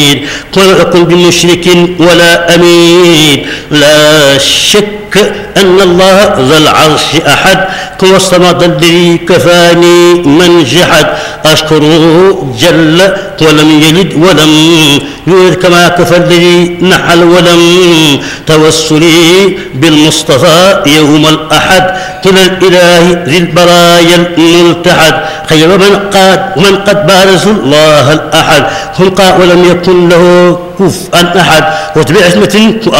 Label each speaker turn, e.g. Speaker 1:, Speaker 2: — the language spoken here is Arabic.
Speaker 1: أكن بمشرك ولا أمين. لا شك أن الله ذا العرش أحد، هو الصمد الذي كفاني من جحد. أشكره جل ولم يلد ولم يولد كما كفى الذي نحل ولم. توسلي بالمصطفى يوم الأحد إلى الإله ذي البرايا الملتحد. خير من قد بارز الله الأحد خلقا ولم يكن له كفءا أحد. وتبع عزمة